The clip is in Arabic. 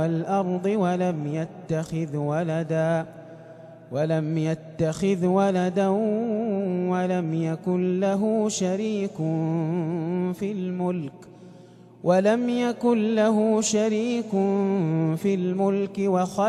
والأرض ولم يتخذ ولدا ولم يكن له شريك في الملك